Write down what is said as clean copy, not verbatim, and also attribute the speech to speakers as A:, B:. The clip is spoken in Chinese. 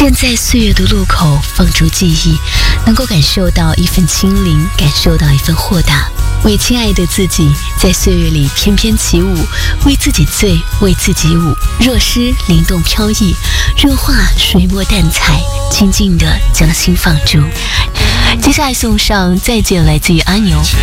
A: 站在岁月的路口，放逐记忆，能够感受到一份清灵，感受到一份豁达。为亲爱的自己，在岁月里翩翩起舞，为自己醉，为自己舞。若诗灵动飘逸，若画水墨淡彩，静静地将心放逐。接下来送上再见，来自于阿牛。